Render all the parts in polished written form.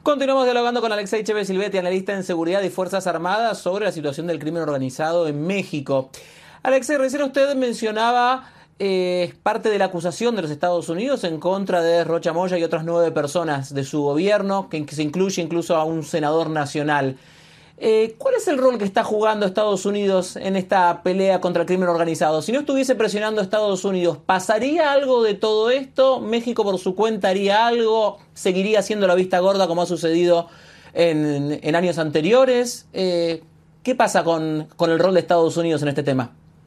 Continuamos dialogando con Alexei Chévez Silvetti, analista en seguridad y Fuerzas Armadas, sobre la situación del crimen organizado en México. Alexei, recién usted mencionaba parte de la acusación de los Estados Unidos en contra de Rocha Moya y otras 9 personas de su gobierno, que se incluye incluso a un senador nacional. ¿Cuál es el rol que está jugando Estados Unidos en esta pelea contra el crimen organizado? Si no estuviese presionando a Estados Unidos, ¿pasaría algo de todo esto? ¿México por su cuenta haría algo? ¿Seguiría haciendo la vista gorda como ha sucedido en años anteriores? ¿Qué pasa con el rol de Estados Unidos en este tema?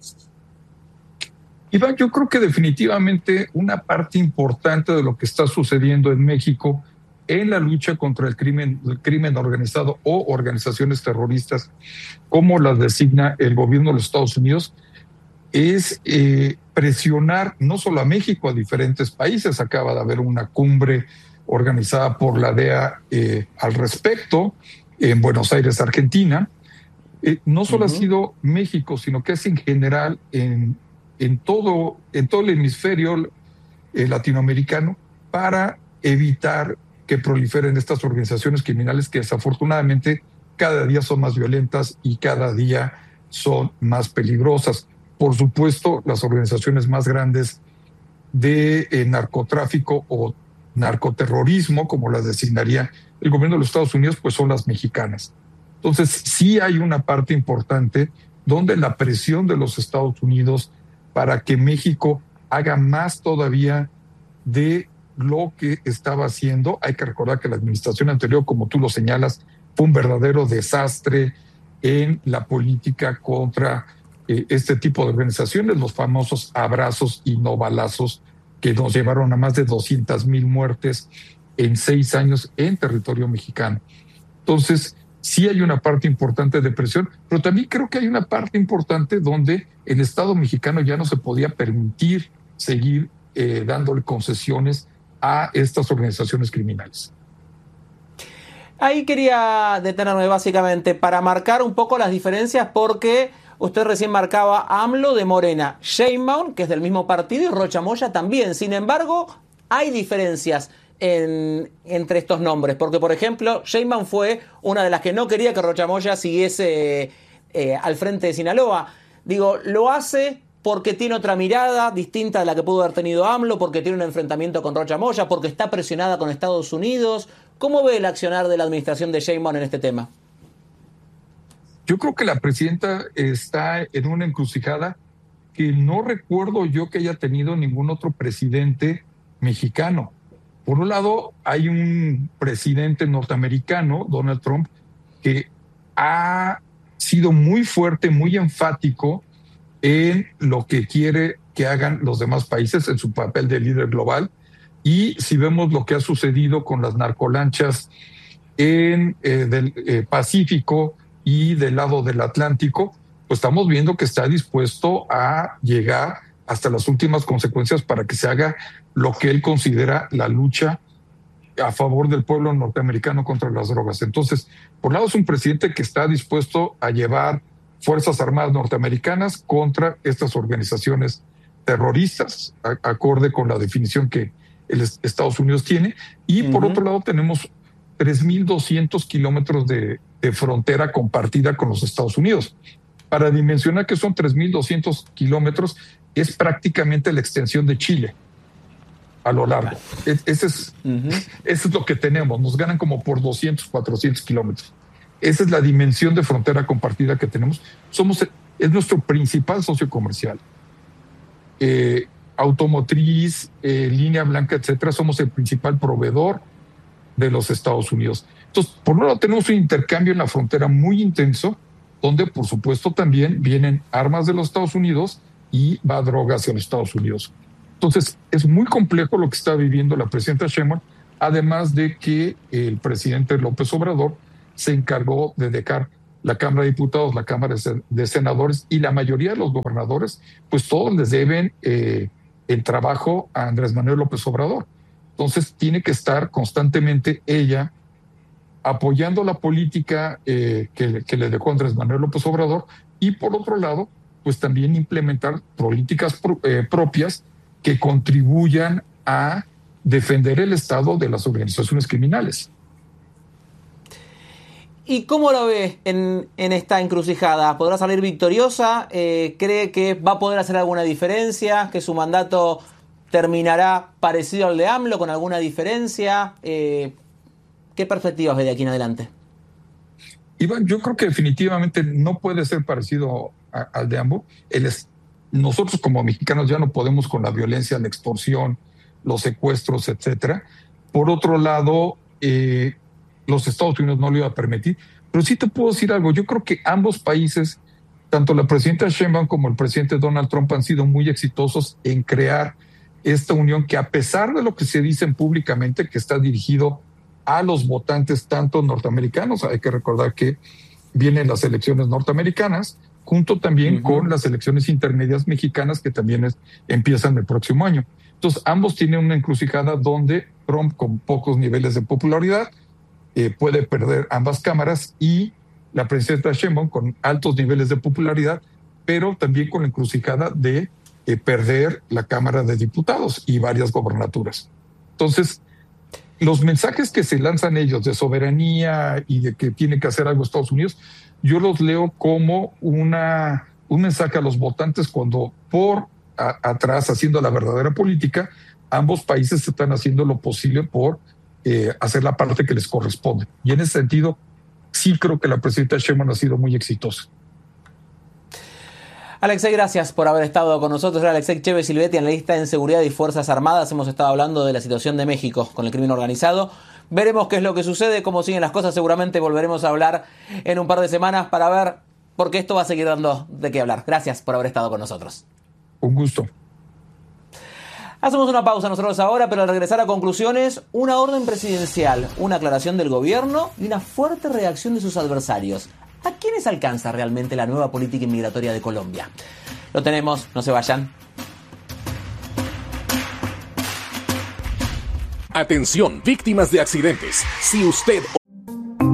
Iván, yo creo que definitivamente una parte importante de lo que está sucediendo en México en la lucha contra el crimen organizado o organizaciones terroristas, como las designa el gobierno de los Estados Unidos, es presionar no solo a México, a diferentes países. Acaba de haber una cumbre organizada por la DEA al respecto en Buenos Aires, Argentina. No solo ha sido México, sino que es en general en todo el hemisferio latinoamericano, para evitar que proliferen estas organizaciones criminales que desafortunadamente cada día son más violentas y cada día son más peligrosas. Por supuesto, las organizaciones más grandes de narcotráfico o narcoterrorismo, como las designaría el gobierno de los Estados Unidos, pues son las mexicanas. Entonces, sí hay una parte importante donde la presión de los Estados Unidos para que México haga más todavía de lo que estaba haciendo. Hay que recordar que la administración anterior, como tú lo señalas, fue un verdadero desastre en la política contra este tipo de organizaciones, los famosos abrazos y no balazos, que nos llevaron a más de 200,000 muertes en 6 años en territorio mexicano. Entonces, sí hay una parte importante de presión, pero también creo que hay una parte importante donde el Estado mexicano ya no se podía permitir seguir dándole concesiones a estas organizaciones criminales. Ahí quería detenerme básicamente para marcar un poco las diferencias, porque usted recién marcaba AMLO de Morena, Sheinbaum, que es del mismo partido, y Rocha Moya también. Sin embargo, hay diferencias entre estos nombres, porque por ejemplo Sheinbaum fue una de las que no quería que Rocha Moya siguiese al frente de Sinaloa. Digo, lo hace porque tiene otra mirada distinta de la que pudo haber tenido AMLO, porque tiene un enfrentamiento con Rocha Moya, porque está presionada con Estados Unidos. ¿Cómo ve el accionar de la administración de Sheinbaum en este tema? Yo creo que la presidenta está en una encrucijada que no recuerdo yo que haya tenido ningún otro presidente mexicano. Por un lado, hay un presidente norteamericano, Donald Trump, que ha sido muy fuerte, muy enfático en lo que quiere que hagan los demás países en su papel de líder global. Y si vemos lo que ha sucedido con las narcolanchas en del Pacífico y del lado del Atlántico, pues estamos viendo que está dispuesto a llegar hasta las últimas consecuencias para que se haga lo que él considera la lucha a favor del pueblo norteamericano contra las drogas. Entonces, por un lado es un presidente que está dispuesto a llevar Fuerzas Armadas norteamericanas contra estas organizaciones terroristas, acorde con la definición que Estados Unidos tiene, y por otro lado tenemos 3,200 kilómetros de frontera compartida con los Estados Unidos. Para dimensionar que son 3,200 kilómetros, es prácticamente la extensión de Chile a lo largo. Ese es lo que tenemos. Nos ganan como por 200, 400 kilómetros. Esa es la dimensión de frontera compartida que tenemos. Es nuestro principal socio comercial. Automotriz, línea blanca, etcétera, somos el principal proveedor de los Estados Unidos. Entonces, por un lado tenemos un intercambio en la frontera muy intenso, donde por supuesto también vienen armas de los Estados Unidos y va droga hacia los Estados Unidos. Entonces, es muy complejo lo que está viviendo la presidenta Sheinbaum, además de que el presidente López Obrador se encargó de dejar la Cámara de Diputados, la Cámara de Senadores y la mayoría de los gobernadores, pues todos les deben el trabajo a Andrés Manuel López Obrador. Entonces tiene que estar constantemente ella apoyando la política que le dejó Andrés Manuel López Obrador, y por otro lado, pues también implementar políticas propias que contribuyan a defender el Estado de las organizaciones criminales. ¿Y cómo lo ve en esta encrucijada? ¿Podrá salir victoriosa? ¿Cree que va a poder hacer alguna diferencia? ¿Que su mandato terminará parecido al de AMLO, con alguna diferencia? ¿Qué perspectivas ve de aquí en adelante? Iván, yo creo que definitivamente no puede ser parecido al de AMLO. Nosotros como mexicanos ya no podemos con la violencia, la extorsión, los secuestros, etcétera. Por otro lado, los Estados Unidos no lo iba a permitir. Pero sí te puedo decir algo. Yo creo que ambos países, tanto la presidenta Sheinbaum como el presidente Donald Trump, han sido muy exitosos en crear esta unión que, a pesar de lo que se dicen públicamente, que está dirigido a los votantes tanto norteamericanos, hay que recordar que vienen las elecciones norteamericanas, junto también con las elecciones intermedias mexicanas que también empiezan el próximo año. Entonces, ambos tienen una encrucijada donde Trump, con pocos niveles de popularidad, puede perder ambas cámaras, y la presidenta Sheinbaum con altos niveles de popularidad, pero también con la encrucijada de perder la Cámara de Diputados y varias gobernaturas. Entonces, los mensajes que se lanzan ellos de soberanía y de que tiene que hacer algo Estados Unidos, yo los leo como un mensaje a los votantes cuando por atrás, haciendo la verdadera política, ambos países están haciendo lo posible por hacer la parte que les corresponde. Y en ese sentido, sí creo que la presidenta Sheinbaum ha sido muy exitosa. Alexei, gracias por haber estado con nosotros. Era Alexei Chévez Silvetti, analista en seguridad y fuerzas armadas. Hemos estado hablando de la situación de México con el crimen organizado. Veremos qué es lo que sucede, cómo siguen las cosas. Seguramente volveremos a hablar en un par de semanas para ver, porque esto va a seguir dando de qué hablar. Gracias por haber estado con nosotros. Un gusto. Hacemos una pausa nosotros ahora, pero al regresar a conclusiones, una orden presidencial, una aclaración del gobierno y una fuerte reacción de sus adversarios. ¿A quiénes alcanza realmente la nueva política inmigratoria de Colombia? Lo tenemos, no se vayan. Atención, víctimas de accidentes. Si usted